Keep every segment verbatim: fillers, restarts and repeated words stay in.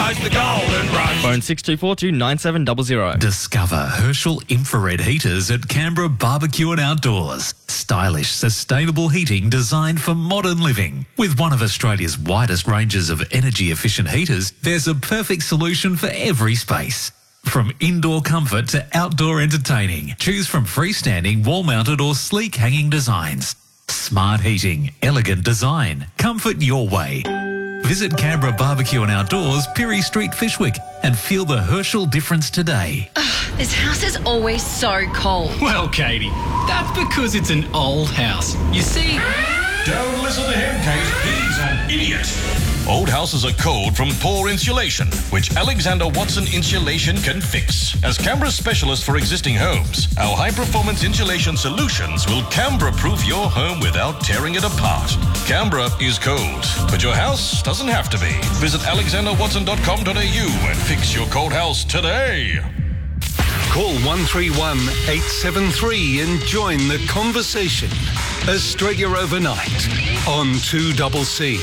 rise the golden rush. Phone six two four two nine seven zero zero. Discover Herschel infrared heaters at Canberra Barbecue and Outdoors. Stylish, sustainable heating designed for modern living. With one of Australia's widest ranges of energy-efficient heaters, there's a perfect solution for every space. From indoor comfort to outdoor entertaining, choose from freestanding, wall-mounted or sleek hanging designs. Smart heating, elegant design, comfort your way. Visit Canberra Barbecue and Outdoors, Pirie Street, Fishwick, and feel the Herschel difference today. Ugh, this house is always so cold. Well, Katie, that's because it's an old house. You see... Don't listen to him, Kate. He's an idiot. Old houses are cold from poor insulation, which Alexander Watson Insulation can fix. As Canberra's specialist for existing homes, our high-performance insulation solutions will Canberra-proof your home without tearing it apart. Canberra is cold, but your house doesn't have to be. Visit alexander watson dot com dot a u and fix your cold house today. Call one three one eight seven three and join the conversation. Australia Overnight on two C C.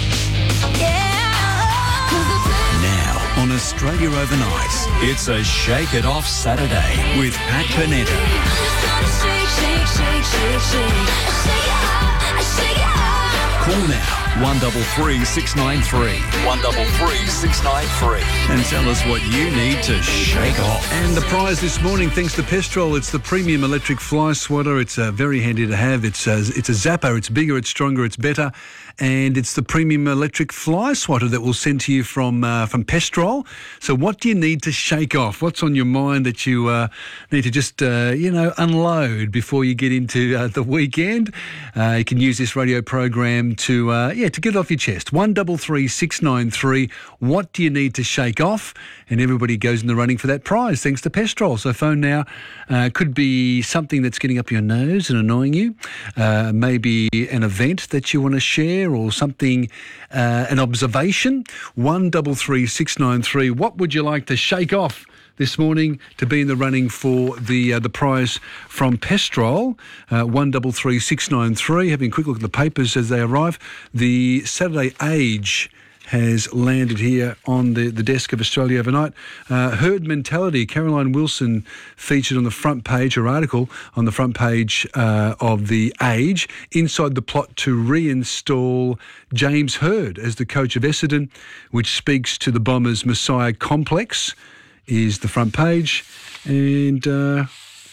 Now on Australia Overnight, it's a Shake It Off Saturday with Pat Panetta. Call now, one three three six nine three, one three three six nine three, and tell us what you need to shake off. And the prize this morning, thanks to Pestrol, it's the premium electric fly swatter. It's uh, very handy to have. It's a, it's a zapper. It's bigger, it's stronger, it's better. And it's the premium electric fly swatter that we'll send to you from uh, from Pestrol. So what do you need to shake off? What's on your mind that you uh, need to just, uh, you know, unload before you get into uh, the weekend? Uh, you can use this radio program to, uh, yeah, to get it off your chest. one three three six nine three. What do you need to shake off? And everybody goes in the running for that prize, thanks to Pestrol. So phone now. Uh, could be something that's getting up your nose and annoying you. Uh, maybe an event that you want to share, or something, uh, an observation. one three three six nine three. What would you like to shake off this morning to be in the running for the uh, the prize from Pestrol? Uh, one three three six nine three. Having a quick look at the papers as they arrive. The Saturday Age has landed here on the, the desk of Australia Overnight. Uh, Herd Mentality. Caroline Wilson featured on the front page, her article on the front page uh, of the Age, inside the plot to reinstall James Hird as the coach of Essendon, which speaks to the Bombers' Messiah complex, is the front page. And uh,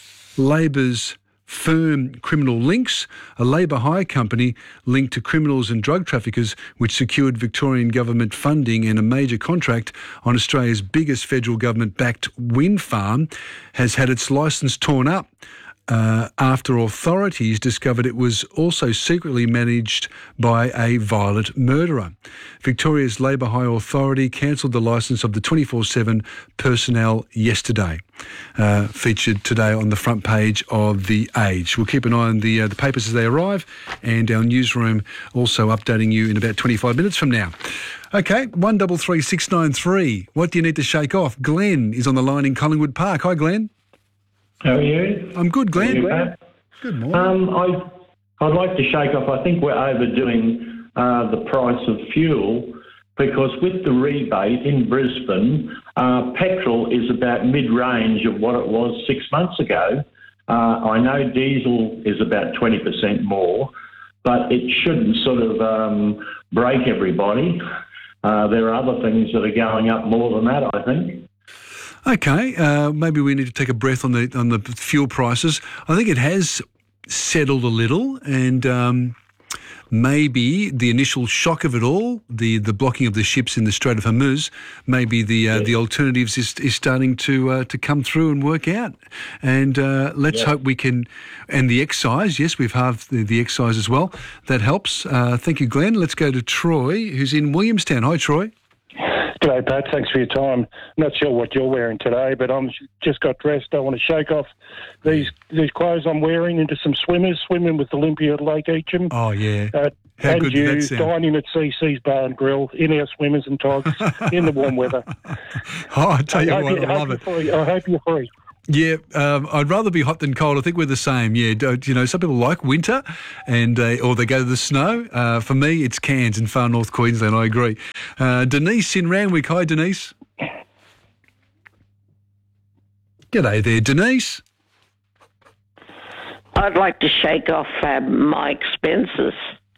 Labor's firm criminal links, a Labor hire company linked to criminals and drug traffickers, which secured Victorian government funding and a major contract on Australia's biggest federal government-backed wind farm, has had its licence torn up uh, after authorities discovered it was also secretly managed by a violent murderer. Victoria's Labor Hire Authority cancelled the licence of the twenty-four seven personnel yesterday. Uh, featured today on the front page of the Age. We'll keep an eye on the uh, the papers as they arrive, and our newsroom also updating you in about twenty-five minutes from now. Okay, one three three six nine three. What do you need to shake off? Glenn is on the line in Collingwood Park. Hi, Glenn. How are you? I'm good, Glenn. You, Pat? Good morning. Um, I, I'd like to shake off, I think we're overdoing uh, the price of fuel, because with the rebate in Brisbane, uh, petrol is about mid-range of what it was six months ago. Uh, I know diesel is about twenty percent more, but it shouldn't sort of um, break everybody. Uh, there are other things that are going up more than that, I think. Okay, uh, maybe we need to take a breath on the on the fuel prices. I think it has settled a little, and um, maybe the initial shock of it all, the, the blocking of the ships in the Strait of Hormuz, maybe the uh, yeah. the alternatives is, is starting to uh, to come through and work out. And uh, let's yeah. hope we can. And the excise, yes, we've halved the, the excise as well. That helps. Uh, thank you, Glenn. Let's go to Troy, who's in Williamstown. Hi, Troy. G'day, Pat. Thanks for your time. Not sure what you're wearing today, but I'm just got dressed. I want to shake off these these clothes I'm wearing into some swimmers, swimming with Olympia at Lake Eacham. Oh, yeah. Uh, How and good you, did that sound? dining at C C's Bar and Grill, in our swimmers and togs, in the warm weather. Oh, I tell you I what, you, I love I it. Free. I hope you're free. Yeah, um, I'd rather be hot than cold. I think we're the same. Yeah, don't- you know, some people like winter, and uh, or they go to the snow. Uh, for me, it's Cairns in far north Queensland. I agree. Uh, Denise in Randwick. Hi, Denise. G'day there, Denise. I'd like to shake off uh, my expenses.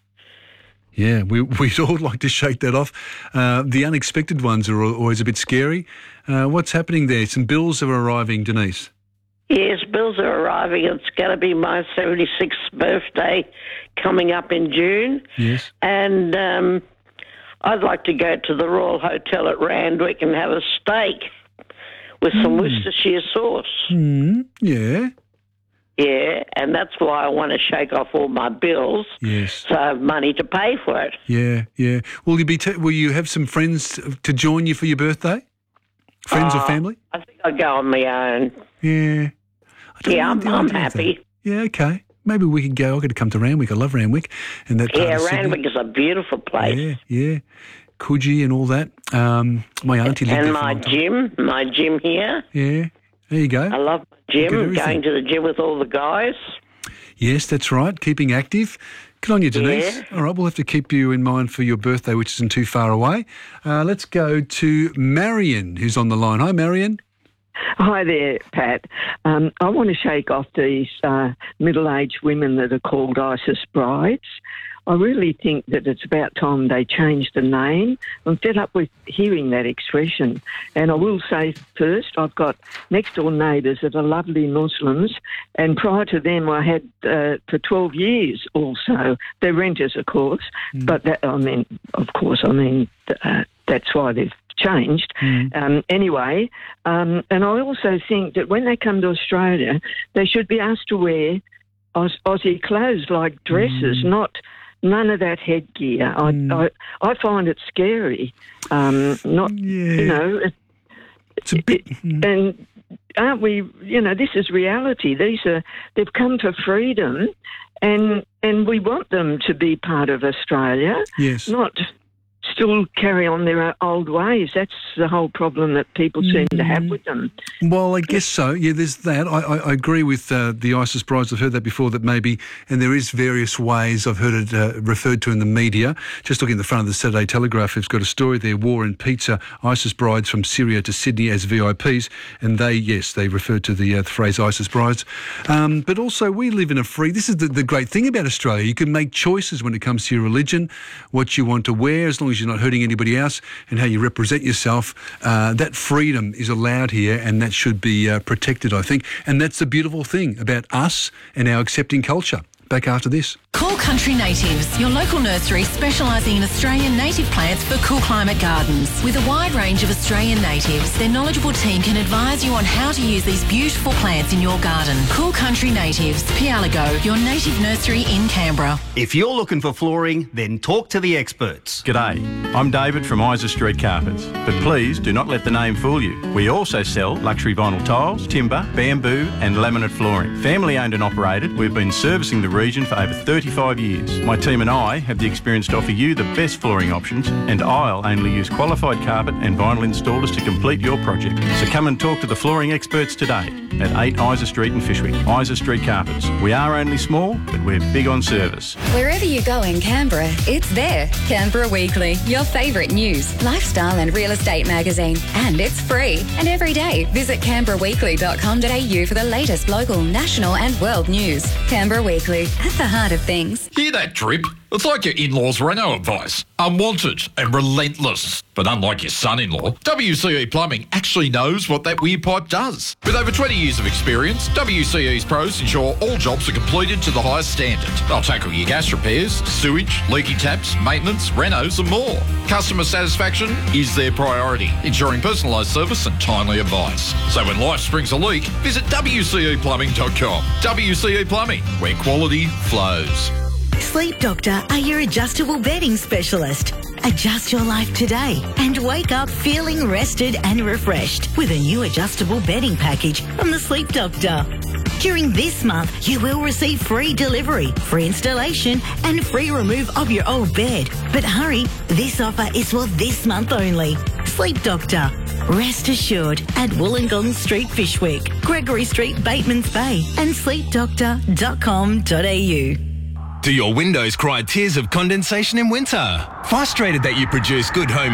Yeah, we, we'd all like to shake that off. Uh, the unexpected ones are al- always a bit scary. Uh, what's happening there? Some bills are arriving, Denise. Yes, bills are arriving. It's going to be my seventy-sixth birthday coming up in June. Yes. And um, I'd like to go to the Royal Hotel at Randwick and have a steak with some Mm. Worcestershire sauce. Mm, yeah. Yeah, and that's why I want to shake off all my bills Yes. so I have money to pay for it. Yeah, yeah. Will you be? T- will you have some friends to join you for your birthday? Friends or Uh, family? I think I'll go on my own. Yeah. I don't Yeah, like I'm, the I'm idea of that. happy. Yeah, okay. Maybe we could go. I've got to come to Randwick. I love Randwick. And that part Yeah, of Sydney. Randwick is a beautiful place. Yeah, yeah. Coogee and all that. Um, my auntie lived And there for a my long time. gym, my gym here. Yeah, there you go. I love my Look at gym, everything. going to the gym with all the guys. Yes, that's right. Keeping active. Good on you, Denise. Yeah. All right, we'll have to keep you in mind for your birthday, which isn't too far away. Uh, let's go to Marion, who's on the line. Hi, Marion. Hi there, Pat. Um, I want to shake off these uh, middle-aged women that are called ISIS brides. I really think that it's about time they changed the name. I'm fed up with hearing that expression. And I will say first, I've got next-door neighbours that are lovely Muslims, and prior to them I had uh, for twelve years also. They're renters, of course, Mm. but that, I mean, of course, I mean, uh, that's why they've changed. Mm. Um, anyway, um, and I also think that when they come to Australia, they should be asked to wear Aus- Aussie clothes like dresses, Mm. not none of that headgear. I, I I find it scary. Um, not you know, it, it's a bit, it, and aren't we? You know, this is reality. These are they've come for freedom, and and we want them to be part of Australia. Yes. Not still carry on their old ways. That's the whole problem that people seem to have with them. Well, I guess so. Yeah, there's that. I, I, I agree with uh, the ISIS brides. I've heard that before, that maybe, and there is various ways. I've heard it uh, referred to in the media. Just looking at the front of the Saturday Telegraph, it's got a story there, War and Pizza, ISIS brides from Syria to Sydney as V I Ps. And they, yes, they referred to the, uh, the phrase ISIS brides. Um, but also, we live in a free, this is the, the great thing about Australia. You can make choices when it comes to your religion, what you want to wear, as long as you're not hurting anybody else, and how you represent yourself. Uh, that freedom is allowed here, and that should be uh, protected, I think. And that's the beautiful thing about us and our accepting culture. Back after this. Cool Country Natives, your local nursery specialising in Australian native plants for cool climate gardens. With a wide range of Australian natives, their knowledgeable team can advise you on how to use these beautiful plants in your garden. Cool Country Natives, Pialago, your native nursery in Canberra. If you're looking for flooring, then talk to the experts. G'day, I'm David from Isa Street Carpets, but please do not let the name fool you. We also sell luxury vinyl tiles, timber, bamboo and laminate flooring. Family owned and operated, we've been servicing the region for over thirty-five years. My team and I have the experience to offer you the best flooring options, and I'll only use qualified carpet and vinyl installers to complete your project. So come and talk to the flooring experts today at eight Isa Street in Fishwick. Isa Street Carpets. We are only small, but we're big on service. Wherever you go in Canberra, it's there. Canberra Weekly, your favourite news, lifestyle and real estate magazine. And it's free. And every day, visit canberra weekly dot com dot a u for the latest local, national and world news. Canberra Weekly, at the heart of things. Hear that drip? It's like your in-laws' reno advice. Unwanted and relentless. But unlike your son-in-law, W C E Plumbing actually knows what that weird pipe does. With over twenty years of experience, W C E's pros ensure all jobs are completed to the highest standard. They'll tackle your gas repairs, sewage, leaky taps, maintenance, renos and more. Customer satisfaction is their priority, ensuring personalised service and timely advice. So when life springs a leak, visit w c e plumbing dot com. W C E Plumbing, where quality flows. Sleep Doctor are your adjustable bedding specialist. Adjust your life today and wake up feeling rested and refreshed with a new adjustable bedding package from the Sleep Doctor. During this month, you will receive free delivery, free installation and free remove of your old bed. But hurry, this offer is for this month only. Sleep Doctor, Rest assured at Wollongong Street Fishwick, Gregory Street Bateman's Bay and sleep doctor dot com dot a u. Do your windows cry tears of condensation in winter? Frustrated that you produce good home